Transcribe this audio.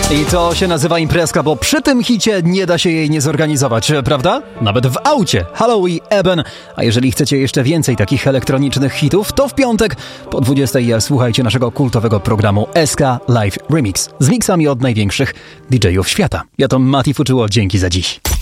I to się nazywa imprezka, bo przy tym hicie nie da się jej nie zorganizować, prawda? Nawet w aucie. Hallow i Eben. A jeżeli chcecie jeszcze więcej takich elektronicznych hitów, to w piątek po 20:00 słuchajcie naszego kultowego programu SK Live Remix z miksami od największych DJ-ów świata. Ja to Mati Fuczyło, dzięki za dziś.